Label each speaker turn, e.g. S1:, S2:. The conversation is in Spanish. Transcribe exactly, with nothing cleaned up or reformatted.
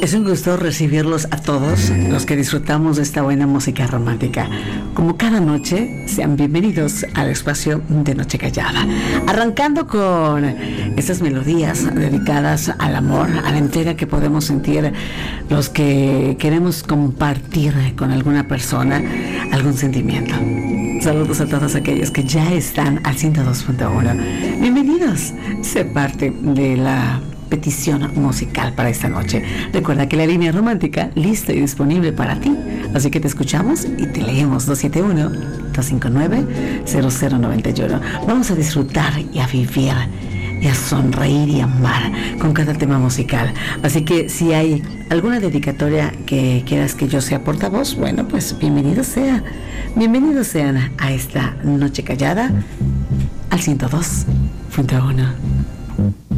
S1: Es un gusto recibirlos a todos los que disfrutamos de esta buena música romántica. Como cada noche, sean bienvenidos al espacio de Noche Callada. Arrancando con estas melodías dedicadas al amor, a la entrega que podemos sentir los que queremos compartir con alguna persona algún sentimiento. Saludos a todos aquellos que ya están al ciento dos punto uno. Bienvenidos. Sé parte de la petición musical para esta noche. Recuerda que la línea romántica lista y disponible para ti, así que te escuchamos y te leemos. Dos siete uno, dos cinco nueve, cero cero nueve uno. Vamos a disfrutar y a vivir y a sonreír y amar con cada tema musical. Así que si hay alguna dedicatoria que quieras que yo sea portavoz, bueno, pues bienvenido sea. Bienvenidos sean a esta Noche Callada al ciento dos punto uno.